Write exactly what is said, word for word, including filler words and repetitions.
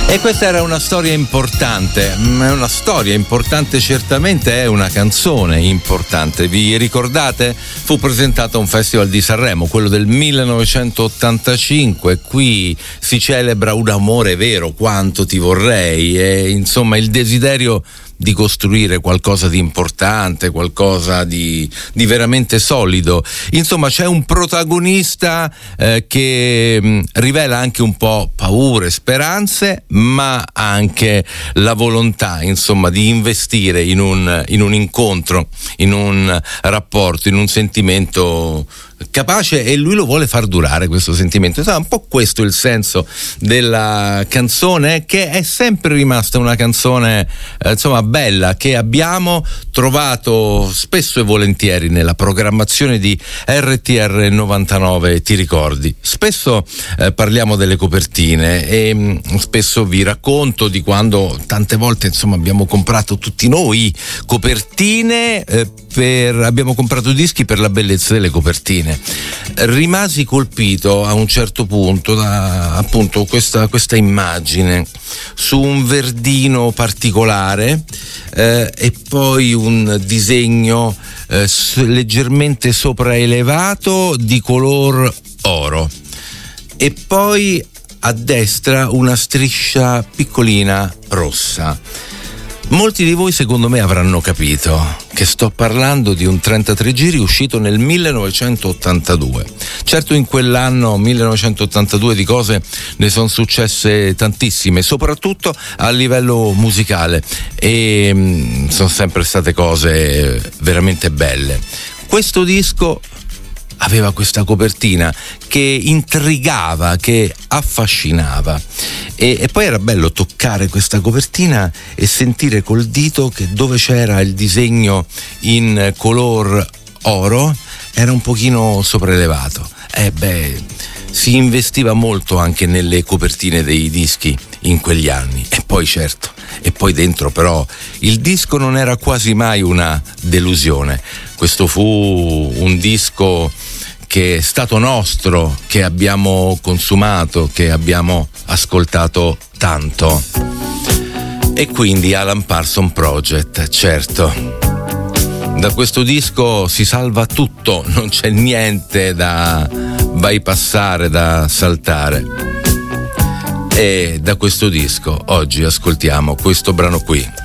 E questa era una storia importante, è una storia importante, certamente è una canzone importante. Vi ricordate? Fu presentato a un festival di Sanremo, quello del millenovecentottantacinque. Qui si celebra un amore vero, quanto ti vorrei, e insomma il desiderio di costruire qualcosa di importante, qualcosa di, di veramente solido. Insomma, c'è un protagonista eh, che mh, rivela anche un po' paure, speranze, ma anche la volontà, insomma, di investire in un, in un incontro, in un rapporto, in un sentimento capace, e lui lo vuole far durare questo sentimento. Insomma, un po' questo è il senso della canzone, che è sempre rimasta una canzone eh, insomma bella, che abbiamo trovato spesso e volentieri nella programmazione di R T R novantanove. Ti ricordi? Spesso eh, parliamo delle copertine e mh, spesso vi racconto di quando tante volte insomma abbiamo comprato tutti noi copertine, eh, per, abbiamo comprato dischi per la bellezza delle copertine. Rimasi colpito a un certo punto da appunto questa, questa immagine su un verdino particolare, eh, e poi un disegno eh, leggermente sopraelevato di color oro, e poi a destra una striscia piccolina rossa. Molti di voi secondo me avranno capito che sto parlando di un trentatré giri uscito nel millenovecentottantadue. Certo, in quell'anno millenovecentottantadue di cose ne sono successe tantissime, soprattutto a livello musicale, e mh, sono sempre state cose veramente belle. Questo disco aveva questa copertina che intrigava, che affascinava, e, e poi era bello toccare questa copertina e sentire col dito che dove c'era il disegno in color oro era un pochino sopraelevato. Eh beh, si investiva molto anche nelle copertine dei dischi in quegli anni. E poi certo, e poi dentro però il disco non era quasi mai una delusione. Questo fu un disco che è stato nostro, che abbiamo consumato, che abbiamo ascoltato tanto. E quindi Alan Parsons Project, certo. Da questo disco si salva tutto, non c'è niente da bypassare, da saltare. E da questo disco oggi ascoltiamo questo brano qui.